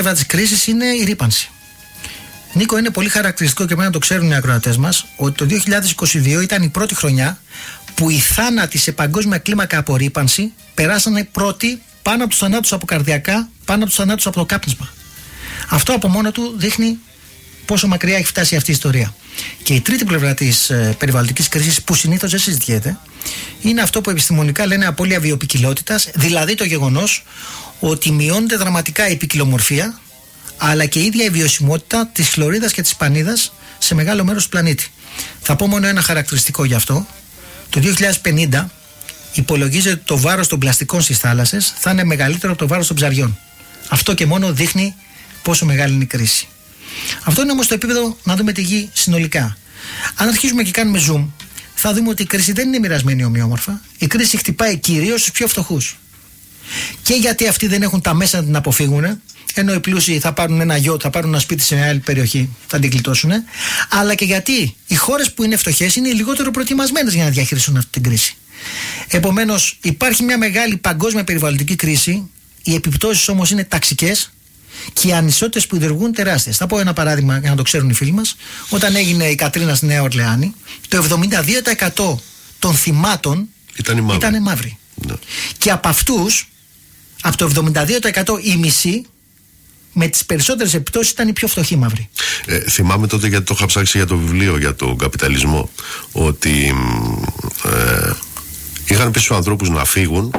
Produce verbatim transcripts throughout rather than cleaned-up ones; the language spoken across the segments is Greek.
της κρίσης είναι η ρύπανση. Νίκο, είναι πολύ χαρακτηριστικό και πρέπει να το ξέρουν οι ακροατές μας ότι το δύο χιλιάδες είκοσι δύο ήταν η πρώτη χρονιά που οι θάνατοι σε παγκόσμια κλίμακα από ρύπανση περάσανε πρώτοι πάνω από τους θανάτους από καρδιακά, πάνω από τους θανάτους από το κάπνισμα. Αυτό από μόνο του δείχνει πόσο μακριά έχει φτάσει αυτή η ιστορία. Και η τρίτη πλευρά της ε, περιβαλλοντικής κρίσης, που συνήθως δεν συζητιέται, είναι αυτό που επιστημονικά λένε απώλεια βιοποικιλότητας, δηλαδή το γεγονός ότι μειώνεται δραματικά η ποικιλομορφία, αλλά και η ίδια η βιωσιμότητα της χλωρίδας και της πανίδας σε μεγάλο μέρος του πλανήτη. Θα πω μόνο ένα χαρακτηριστικό γι' αυτό. Το δύο χιλιάδες πενήντα υπολογίζεται ότι το βάρος των πλαστικών στις θάλασσες θα είναι μεγαλύτερο από το βάρος των ψαριών. Αυτό και μόνο δείχνει πόσο μεγάλη είναι η κρίση. Αυτό είναι όμως το επίπεδο να δούμε τη γη συνολικά. Αν αρχίσουμε και κάνουμε zoom, θα δούμε ότι η κρίση δεν είναι μοιρασμένη ομοιόμορφα. Η κρίση χτυπάει κυρίως στους πιο φτωχούς. Και γιατί αυτοί δεν έχουν τα μέσα να την αποφύγουν, ενώ οι πλούσιοι θα πάρουν ένα γιότ, θα πάρουν ένα σπίτι σε μια άλλη περιοχή, θα την γλιτώσουν, αλλά και γιατί οι χώρες που είναι φτωχές είναι λιγότερο προετοιμασμένες για να διαχειριστούν αυτή την κρίση. Επομένως, υπάρχει μια μεγάλη παγκόσμια περιβαλλοντική κρίση, οι επιπτώσεις όμως είναι ταξικές και οι ανισότητες που ιδρυγούν τεράστιες. Θα πω ένα παράδειγμα για να το ξέρουν οι φίλοι μας. Όταν έγινε η Κατρίνα στη Νέα Ορλεάνη, το εβδομήντα δύο τοις εκατό των θυμάτων ήταν μαύροι. Ναι. Και από αυτούς, από το εβδομήντα δύο τοις εκατό οι μισοί, με τις περισσότερες επιπτώσεις, ήταν οι πιο φτωχοί μαύροι. Ε, θυμάμαι τότε, γιατί το είχα ψάξει για το βιβλίο για τον καπιταλισμό, ότι ε, είχαν πει στους ανθρώπους να φύγουν.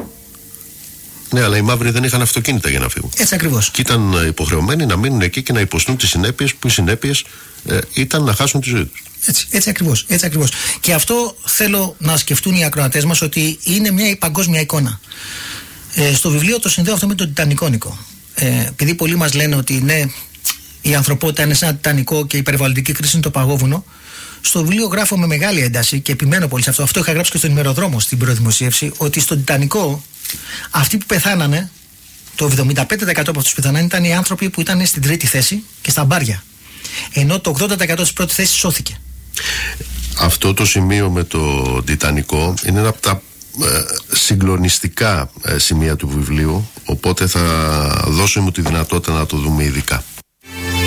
Ναι, αλλά οι μαύροι δεν είχαν αυτοκίνητα για να φύγουν. Έτσι ακριβώς. Και ήταν υποχρεωμένοι να μείνουν εκεί και να υποστούν τις συνέπειες, που οι συνέπειες ε, ήταν να χάσουν τη ζωή τους. Έτσι, έτσι ακριβώς, έτσι ακριβώς. Και αυτό θέλω να σκεφτούν οι ακροατές μας, ότι είναι μια παγκόσμια εικόνα. Ε, στο βιβλίο το συνδέω αυτό με τον Τιτανικό, Νίκο. Ε, επειδή πολλοί μας λένε ότι ναι, η ανθρωπότητα είναι σαν ένα Τιτανικό και η περιβαλλοντική κρίση είναι το παγόβουνο. Στο βιβλίο γράφω με μεγάλη ένταση και επιμένω πολύ σε αυτό. Αυτό είχα γράψει και στον ημεροδρόμο στην προδημοσίευση, ότι στον Τιτανικό αυτοί που πεθάνανε, το εβδομήντα πέντε τοις εκατό από αυτούς που πεθάνανε ήταν οι άνθρωποι που ήταν στην τρίτη θέση και στα μπάρια. Ενώ το ογδόντα τοις εκατό της πρώτης θέσης σώθηκε. Αυτό το σημείο με το Τιτανικό είναι ένα από τα ε, συγκλονιστικά ε, σημεία του βιβλίου, οπότε θα δώσω μου τη δυνατότητα να το δούμε ειδικά.